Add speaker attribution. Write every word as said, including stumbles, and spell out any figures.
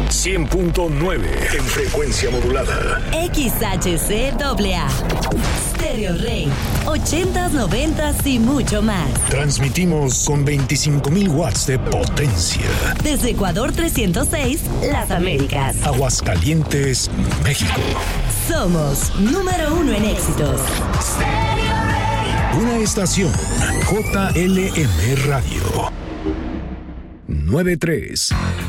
Speaker 1: cien punto nueve en frecuencia modulada.
Speaker 2: X H C A A. Stereo Rey. ochentas, noventas y mucho más.
Speaker 1: Transmitimos con veinticinco mil watts de potencia.
Speaker 2: Desde Ecuador trescientos seis, Las Américas.
Speaker 1: Aguascalientes, México.
Speaker 2: Somos número uno en éxitos. Stereo Rey.
Speaker 1: Una estación J L M Radio. noventa y tres.